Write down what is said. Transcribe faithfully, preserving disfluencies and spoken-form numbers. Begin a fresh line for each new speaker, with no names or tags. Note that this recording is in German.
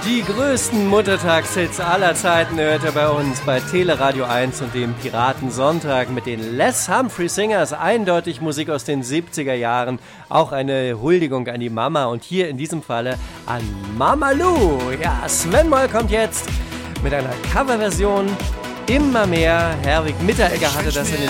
Die größten Muttertagshits aller Zeiten hört ihr bei uns bei Teleradio eins und dem Piratensonntag mit den Les Humphrey Singers. Eindeutig Musik aus den siebziger Jahren. Auch eine Huldigung an die Mama und hier in diesem Falle an Mama Lou. Ja, Sven Moll kommt jetzt mit einer Coverversion. Immer mehr. Herwig Mitteregger hatte das in den